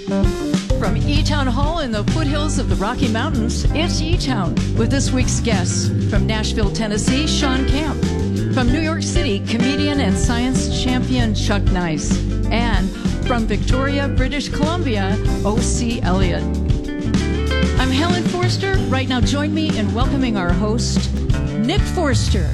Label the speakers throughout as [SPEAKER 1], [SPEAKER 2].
[SPEAKER 1] From E-Town Hall in the foothills of the Rocky Mountains, it's E-Town with this week's guests. From Nashville, Tennessee, Sean Camp. From New York City, comedian and science champion Chuck Nice. And from Victoria, British Columbia, O.C. Elliott. I'm Helen Forster. Right now, join me in welcoming our host, Nick Forster.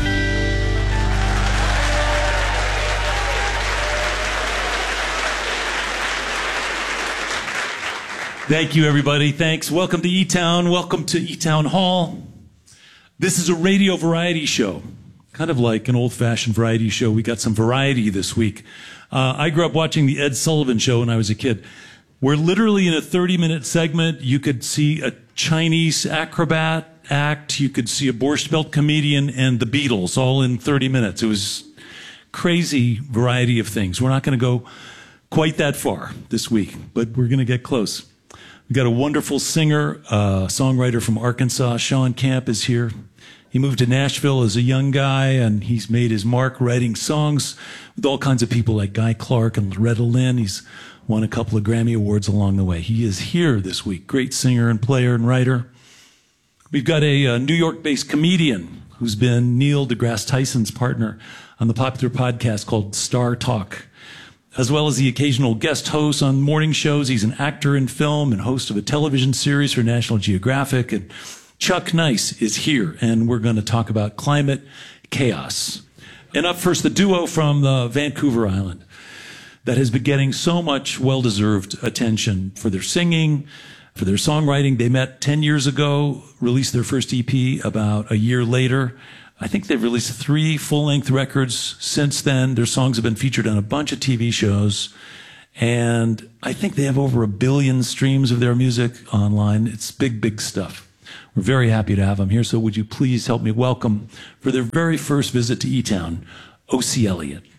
[SPEAKER 2] Thank you, everybody. Thanks. Welcome to E-Town. Welcome to E-Town Hall. This is a radio variety show, kind of like an old-fashioned variety show. We got some variety this week. I grew up watching the Ed Sullivan Show when I was a kid. We're literally in a 30-minute segment. You could see a Chinese acrobat act. You could see a Borscht Belt comedian and the Beatles all in 30 minutes. It was crazy variety of things. We're not going to go quite that far this week, but we're going to get close. We've got a wonderful singer, songwriter from Arkansas. Sean Camp is here. He moved to Nashville as a young guy, and he's made his mark writing songs with all kinds of people like Guy Clark and Loretta Lynn. He's won a couple of Grammy Awards along the way. He is here this week. Great singer and player and writer. We've got a New York-based comedian who's been Neil deGrasse Tyson's partner on the popular podcast called Star Talk, as well as the occasional guest host on morning shows. He's an actor in film and host of a television series for National Geographic. And Chuck Nice is here, and we're going to talk about climate chaos. And up first, the duo from Vancouver Island that has been getting so much well-deserved attention for their singing, for their songwriting. They met 10 years ago, released their first EP about a year later. I think they've released 3 full-length records since then. Their songs have been featured on a bunch of TV shows. And I think they have over 1 billion streams of their music online. It's big, big stuff. We're very happy to have them here. So would you please help me welcome, for their very first visit to E-Town, O.C. Elliott.